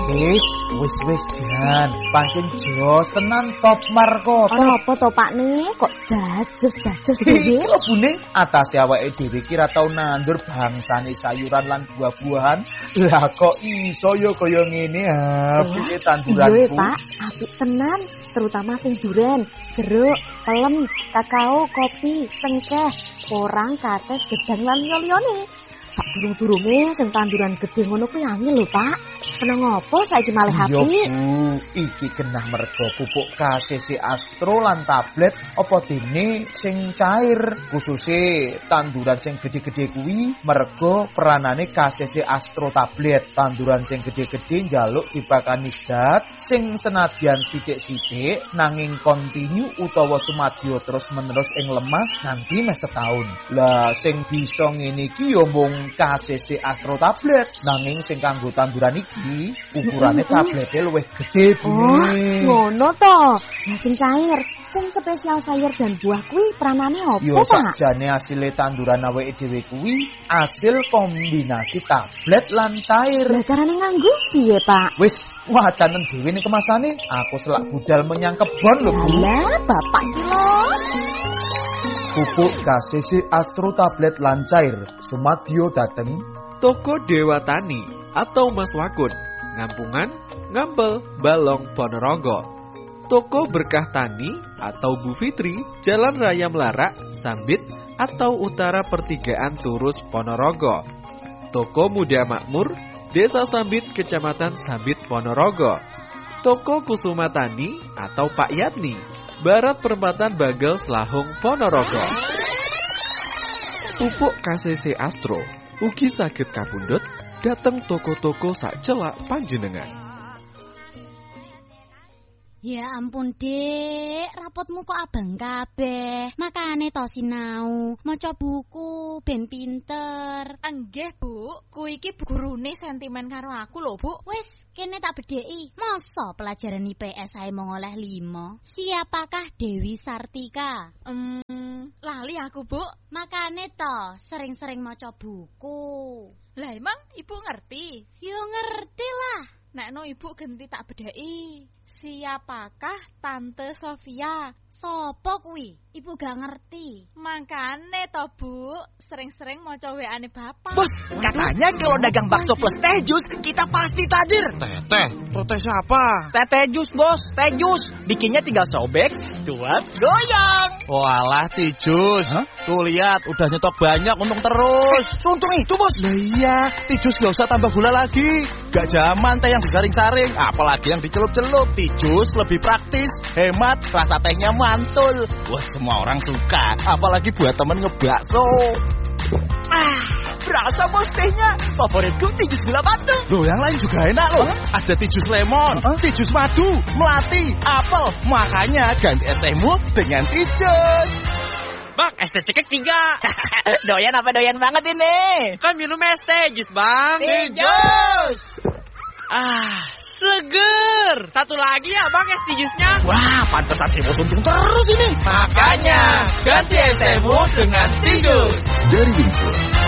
Wis Jan, pancen jos tenan top markota. Apa to Pak nih? Kok jajos dhewe? Lebune atase awake dhewe ki ra tau nandur bangsane sayuran lan buah-buahan. Lah kok iso ya kaya ngene piye tanduranku. Iya Pak, apik tenan, terutama sing duren, jeruk, pelem, kakao, kopi, cengkeh, porang, kates, gedang lan liya-liyane. Sak durung-durunge sing tanduran gedhe ngono kuwi angel lho, Pak. Kena ngopo saiki malih apik? Yo Bu, iki genah mergo pupuk KCC Astro lan tablet apa dene sing cair, khususe tanduran sing gedhe-gedhe kuwi mergo peranane KCC Astro tablet. Tanduran sing gedhe-gedhe njaluk dipakani zat sing senadyan sithik-sithik nanging kontinu utawa sumadyo terus-menerus ing lemah nganti mes setahun. Lah sing bisa ngene iki yo mung KCC Astro tablet, nanging sing kanggo tanduran iki ukurane tablete luwih gedhe Bu. Oh, ngono to. Nah, sing cair, sing spesial sayur dan buah kuwi peranane opo, Yo Pak? sakjane asile tanduran awake dhewe kuwi asil kombinasi tablet lan cair. Lah carane nganggo piye, Pak? Wis wacanen dhewe ning kemasane, aku selak budal menyang kebon lho Bu. Lah, Bapak iki lho. Pupuk KCC Astro tablet lan cair sumadyo dateng Toko Dewa Tani atau Mas Wakun, Ngampungan, Ngampel, Balong, Ponorogo. Toko Berkah Tani atau Bu Fitri, Jalan Raya Melarak, Sambit atau Utara Pertigaan Turus, Ponorogo. Toko Muda Makmur, Desa Sambit, Kecamatan Sambit, Ponorogo. Toko Kusuma Tani atau Pak Yatni, Barat Perempatan Bagel, Selahung, Ponorogo. Pupuk KCC Astro ugi saged kapundhut dateng toko-toko sak celak panjenengan. Ya ampun Dek, rapotmu kok abang kabeh. Makane to sinau, maca buku ben pinter. Enggih, Bu. Kuwi iki gurune sentimen karo aku lho, Bu. Wis, kene tak bedheki. Masa pelajaran IPS ae mung oleh 5? Siapakah Dewi Sartika? Lali aku, Bu. Makane to, sering-sering maca buku. Lah emang Ibu ngerti? Yo ngerti lah. Nekno Ibu genti tak bedheki. Siapakah Tante Sofia? Sopo kuwi? Ibu gak ngerti. Makane to, Bu, sering-sering maca WA-ne Bapak. Bos, katanya kalau dagang bakso plus teh jus, kita pasti tajir. Teh siapa? Teh jus, Bos, teh jus. Bikinnya tinggal sobek, tuang, goyang. Walah Tijus, tuh lihat udah nyetok banyak untung terus. Untung itu, Bos. Nah iya, Tijus gak usah tambah gula lagi. Gak zaman teh yang disaring-saring, apalagi yang dicelup-celup. Tijus lebih praktis, hemat, rasa tehnya mantul. Wah, semua orang suka, apalagi buat temen ngebakso. Berasa Bos tehnya. Favoritku Tijus gula batu. Loh, yang lain juga enak loh. Ada Tijus lemon, Tijus madu, melati, apel. Makanya ganti es tehmu dengan Tijus. Bang, es teh cekek 3. Doyan apa doyan banget ini? Kan minum es teh jus, Bang. Tijus. Seger. Satu lagi ya, Bang, es teh jusnya. Wah, pantesan si Bos untung terus ini. Makanya, ganti es tehmu dengan Tijus. Dari Winston.